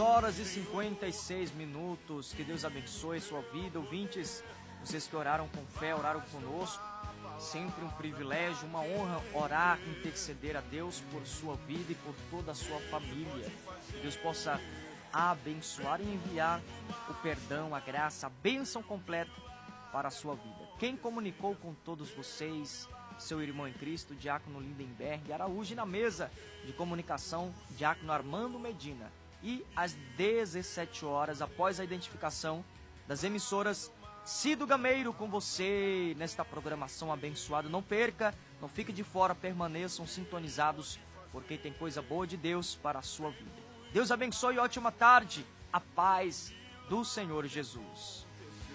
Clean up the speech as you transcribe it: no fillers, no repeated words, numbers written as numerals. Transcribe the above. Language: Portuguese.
horas e 56 minutos. Que Deus abençoe sua vida, ouvintes. Vocês que oraram com fé, oraram conosco. Sempre um privilégio, uma honra orar, interceder a Deus por sua vida e por toda a sua família. Que Deus possa abençoar e enviar o perdão, a graça, a bênção completa para a sua vida. Quem comunicou com todos vocês, seu irmão em Cristo, Diácono Lindenberg Araújo, e na mesa de comunicação, Diácono Armando Medina. E às 17 horas, após a identificação das emissoras, Cido Gameiro com você nesta programação abençoada. Não perca, não fique de fora, permaneçam sintonizados, porque tem coisa boa de Deus para a sua vida. Deus abençoe e ótima tarde. A paz do Senhor Jesus.